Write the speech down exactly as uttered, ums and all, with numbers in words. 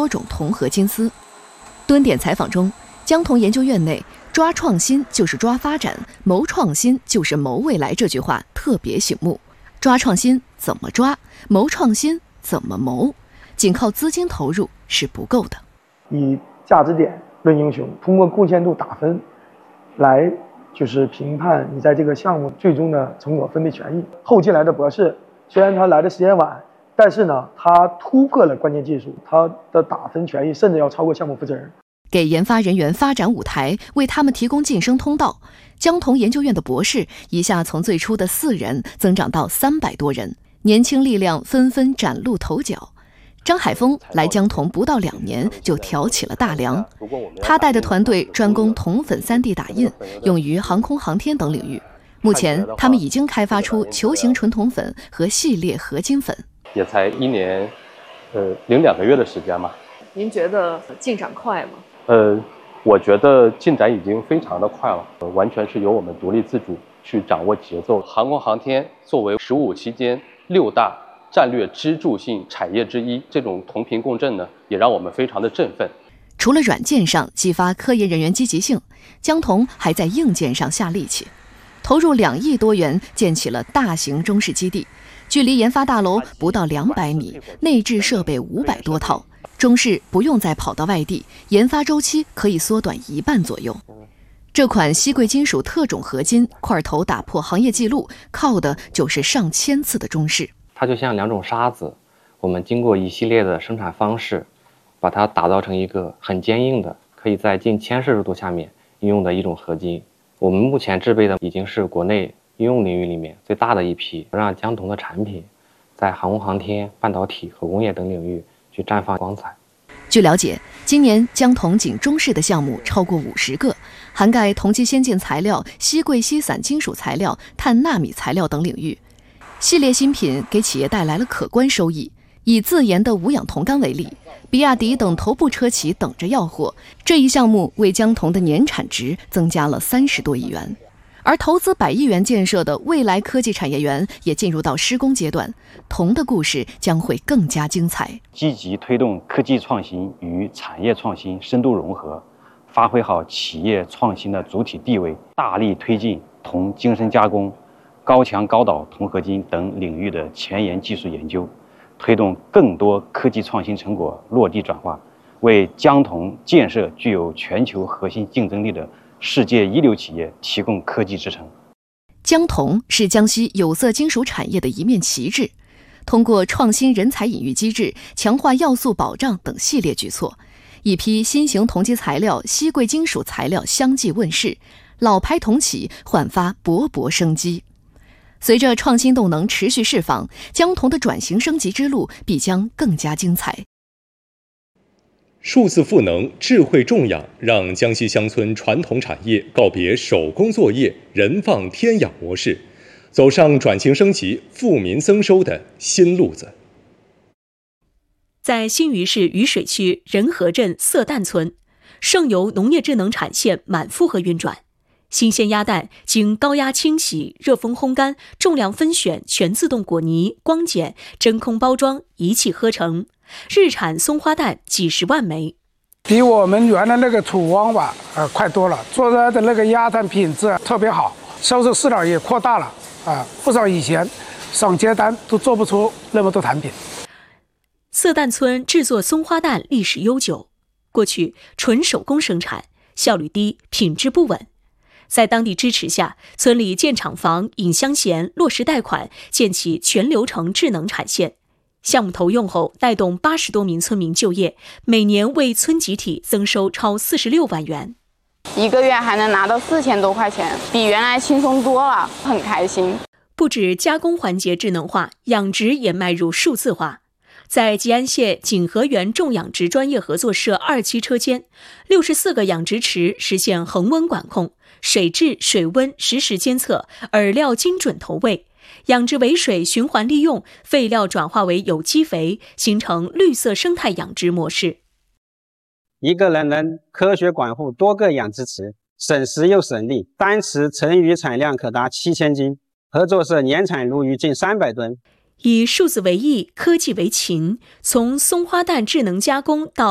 多种铜合金丝。蹲点采访中，江铜研究院内抓创新就是抓发展，谋创新就是谋未来这句话特别醒目。抓创新怎么抓，谋创新怎么谋，仅靠资金投入是不够的。 以价值点论英雄，通过贡献度打分来就是评判你在这个项目最终的成果分配权益。后进来的博士虽然他来的时间晚，但是呢，他突破了关键技术，他的打分权益甚至要超过项目负责人。 给研发人员发展舞台，为他们提供晋升通道，江铜研究院的博士一下从最初的四人增长到三百多人，年轻力量纷纷崭露头角。张海峰来江铜不到两年就挑起了大梁，他带的团队专攻铜粉 三 D 打印，用于航空航天等领域。目前他们已经开发出球形纯铜粉和系列合金粉。 也才一年呃零两个月的时间嘛。 您觉得进展快吗？ 呃我觉得进展已经非常的快了，呃、完全是由我们独立自主去掌握节奏。航空航天作为十五期间六大战略支柱性产业之一，这种同频共振呢，也让我们非常的振奋。 除了软件上激发科研人员积极性，江铜还在硬件上下力气，投入两亿多元建起了大型中式基地，距离研发大楼不到两百米，内置设备五百多套，中式不用再跑到外地，研发周期可以缩短一半左右。这款稀贵金属特种合金块头打破行业纪录，靠的就是上千次的中式。 它就像两种沙子，我们经过一系列的生产方式，把它打造成一个很坚硬的，可以在近千摄氏度下面应用的一种合金。我们目前制备的已经是国内应用领域里面最大的一批，让江铜的产品在航空航天、半导体和工业等领域去绽放光彩。 据了解，今年江铜仅中式的项目超过五十个，涵盖铜基先进材料、稀贵稀散金属材料、碳纳米材料等领域。系列新品给企业带来了可观收益。以自研的无氧铜钢为例，比亚迪等头部车企等着要货，这一项目为江铜的年产值增加了三十多亿元。而投资百亿元建设的未来科技产业园也进入到施工阶段，铜的故事将会更加精彩。 积极推动科技创新与产业创新深度融合，发挥好企业创新的主体地位，大力推进铜精深加工、高强高导铜合金等领域的前沿技术研究，推动更多科技创新成果落地转化，为江铜建设具有全球核心竞争力的世界一流企业提供科技支撑。 江铜是江西有色金属产业的一面旗帜，通过创新人才引育机制、强化要素保障等系列举措，一批新型铜基材料、稀贵金属材料相继问世，老牌铜企焕发勃勃生机。随着创新动能持续释放，江铜的转型升级之路必将更加精彩。 数字赋能、智慧种养，让江西乡村传统产业告别手工作业、人放天养模式，走上转型升级、富民增收的新路子。 在新余市渝水区仁和镇色蛋村，盛油农业智能产线满负荷运转。新鲜鸭蛋经高压清洗、热风烘干、重量分选、全自动裹泥、光剪、真空包装，一气呵成，日产松花蛋几十万枚， 比我们原来那个土汪吧，呃，快多了。做出来的那个鸭蛋品质特别好，销售市场也扩大了啊！不少以前上街单都做不出那么多产品。 色蛋村制作松花蛋历史悠久，过去纯手工生产，效率低，品质不稳。在当地支持下，村里建厂房、引乡贤，落实贷款，建起全流程智能产线。项目投用后，带动八十多名村民就业，每年为村集体增收超四十六万元。 一个月还能拿到四千多块钱，比原来轻松多了，很开心。 不止加工环节智能化，养殖也迈入数字化。在吉安县景和园种养殖专业合作社二期车间，六十四个养殖池实现恒温管控，水质、水温实时监测，饵料精准投喂，养殖尾水循环利用，废料转化为有机肥，形成绿色生态养殖模式。 一个人能科学管护多个养殖池，省时又省力，单池成鱼产量可达七千斤，合作社年产鲈鱼近三百吨。 以数字为翼，科技为勤，从松花蛋智能加工到